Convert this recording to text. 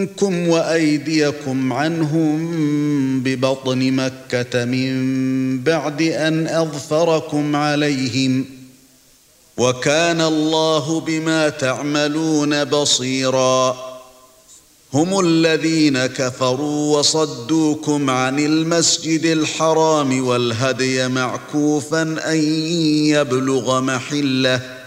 منكم وأيديكم عنهم ببطن مكة من بعد أن أظفركم عليهم وكان الله بما تعملون بصيرا هم الذين كفروا وصدوكم عن المسجد الحرام والهدي معكوفا أن يبلغ محله